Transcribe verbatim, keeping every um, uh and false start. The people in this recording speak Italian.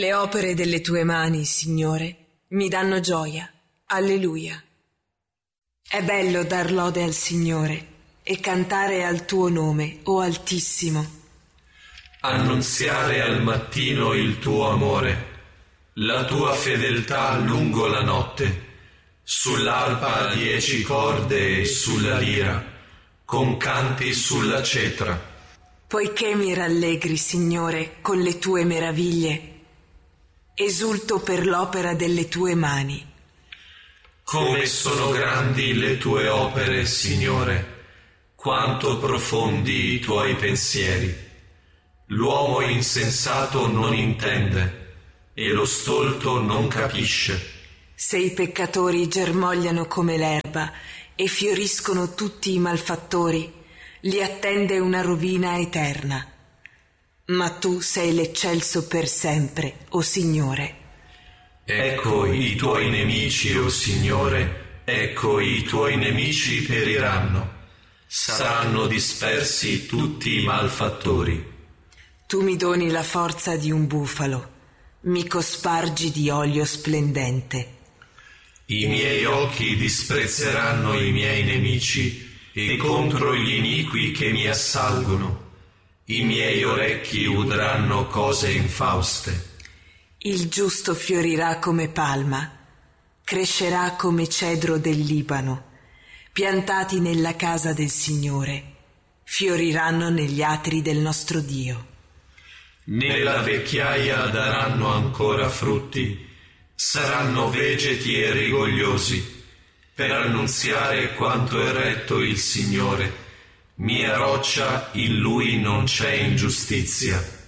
Le opere delle tue mani, Signore, mi danno gioia. Alleluia. È bello dar lode al Signore e cantare al tuo nome, o Altissimo. Annunziare al mattino il tuo amore, la tua fedeltà lungo la notte, sull'arpa a dieci corde e sulla lira, con canti sulla cetra. Poiché mi rallegri, Signore, con le tue meraviglie, esulto per l'opera delle tue mani. Come sono grandi le tue opere, Signore, quanto profondi i tuoi pensieri. L'uomo insensato non intende e lo stolto non capisce. Se i peccatori germogliano come l'erba e fioriscono tutti i malfattori, li attende una rovina eterna. Ma tu sei l'eccelso per sempre, o Signore. Ecco i tuoi nemici, o Signore, ecco i tuoi nemici periranno. Saranno dispersi tutti i malfattori. Tu mi doni la forza di un bufalo, mi cospargi di olio splendente. I miei occhi disprezzeranno i miei nemici e contro gli iniqui che mi assalgono. I miei orecchi udranno cose infauste. Il giusto fiorirà come palma, crescerà come cedro del Libano, piantati nella casa del Signore, fioriranno negli atri del nostro Dio. Nella vecchiaia daranno ancora frutti, saranno vegeti e rigogliosi, per annunziare quanto è retto il Signore. Mia roccia, in Lui non c'è ingiustizia.